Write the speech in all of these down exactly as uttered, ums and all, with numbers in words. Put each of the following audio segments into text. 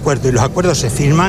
acuerdo y los acuerdos se firman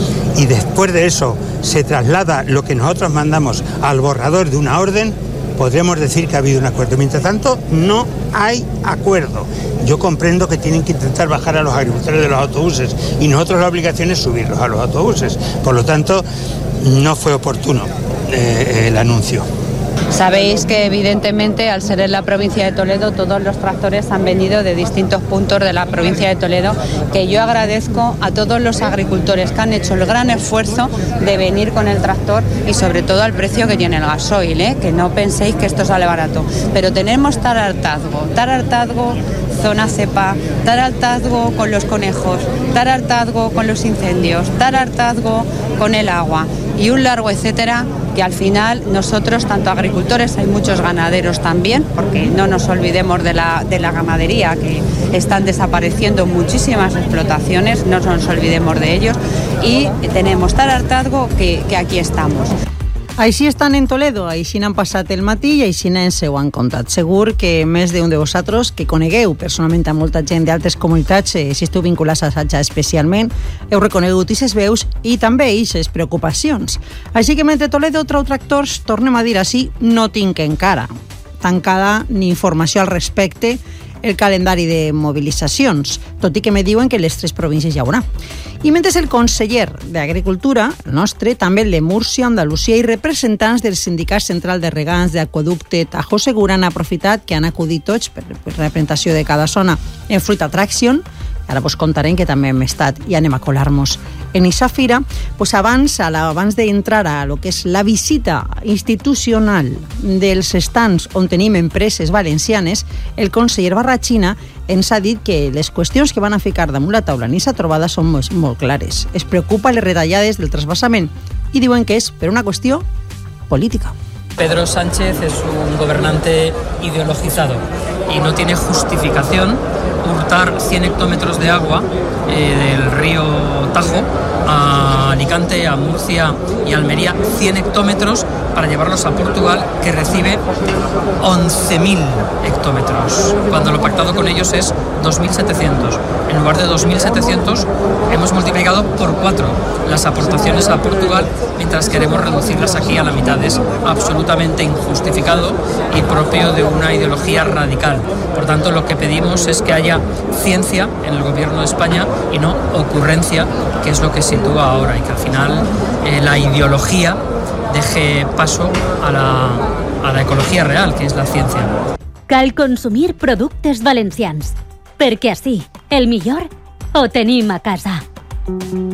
y después de eso se traslada lo que nosotros mandamos al borrador de una orden, podremos decir que ha habido un acuerdo. Mientras tanto, no hay acuerdo. Yo comprendo que tienen que intentar bajar a los agricultores de los autobuses y nosotros la obligación es subirlos a los autobuses. Por lo tanto, no fue oportuno eh, el anuncio. Sabéis que evidentemente al ser en la provincia de Toledo todos los tractores han venido de distintos puntos de la provincia de Toledo, que yo agradezco a todos los agricultores que han hecho el gran esfuerzo de venir con el tractor y sobre todo al precio que tiene el gasoil, ¿eh? Que no penséis que esto sale barato, pero tenemos tal hartazgo, tal hartazgo zona cepa, tal hartazgo con los conejos, tal hartazgo con los incendios, tal hartazgo con el agua y un largo etcétera, que al final nosotros, tanto agricultores, hay muchos ganaderos también, porque no nos olvidemos de la, de la ganadería, que están desapareciendo muchísimas explotaciones, no nos olvidemos de ellos, y tenemos tal hartazgo que, que aquí estamos. Així estan en Toledo, així n'han passat el matí i així ens ho han contat. Segur que més d'un de vosaltres que conegueu personalment a molta gent d'altres comunitats, eh, si esteu vinculats a Saja especialment, heu reconegut aquestes veus i també aquestes preocupacions. Així que mentre Toledo trau tractors, tornem a dir així, no tinc encara tancada ni informació al respecte el calendari de mobilitzacions, tot i que me diuen que les tres províncies hi haurà. I mentre el conseller d'Agricultura, el nostre, també el de Múrcia, Andalusia i representants del Sindicat Central de Regants d'Aqüeducte Tajo Segura han aprofitat que han acudit tots per representació de cada zona en Fruit Attraction. Ara vos contarem que també hem estat i anem a colar-nos en aquesta fira. Pues abans, a la, abans d'entrar a lo que és la visita institucional dels estants on tenim empreses valencianes, el conseller Barrachina ens ha dit que les qüestions que van a ficar damunt la taula en aquesta trobada són molt, molt clares. Es preocupa les retallades del trasvasament i diuen que és per una qüestió política. Pedro Sánchez es un gobernante ideologizado y no tiene justificación hurtar cien hectómetros de agua eh, del río Tajo a Alicante, a Murcia y Almería, cien hectómetros para llevarlos a Portugal, que recibe once mil hectómetros, cuando lo pactado con ellos es dos mil setecientos. En lugar de dos mil setecientos hemos multiplicado por cuatro las aportaciones a Portugal, mientras queremos reducirlas aquí a la mitad. Es absolutamente injustificado y propio de una ideología radical. Por tanto, lo que pedimos es que haya ciencia en el gobierno de España y no ocurrencia, que es lo que sitúa ahora, y que al final eh, la ideología deje paso a la, a la ecología real, que és la ciència. Cal consumir productes valencians, perquè així el millor ho tenim a casa.